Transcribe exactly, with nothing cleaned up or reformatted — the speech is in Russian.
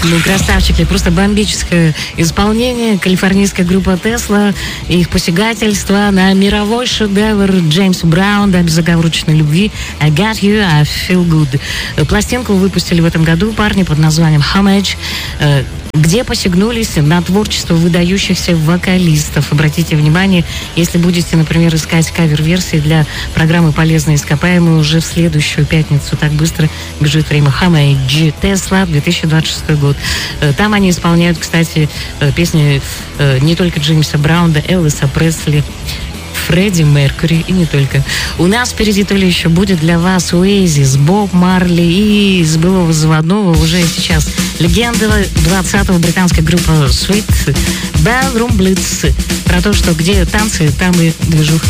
Ну, красавчики, просто бомбическое исполнение. Калифорнийская группа Tesla, их посягательство на мировой шедевр Джеймса Брауна «Безоговорочной любви» I Got You, I Feel Good. Пластинку выпустили в этом году парни под названием Homage, где посягнулись на творчество выдающихся вокалистов. Обратите внимание, если будете, например, искать кавер-версии для программы «Полезные ископаемые» уже в следующую пятницу, так быстро бежит время. Homage, Tesla, две тысячи двадцать шестой год. Там они исполняют, кстати, песни не только Джеймса Брауна, Элвиса Пресли, Фредди Меркьюри и не только. У нас впереди то ли еще будет для вас Оазис, Боб Марли и из былого заводного уже сейчас легенда двадцатого британская группа Sweet Ballroom Blitz. Про то, что где танцы, там и движуха.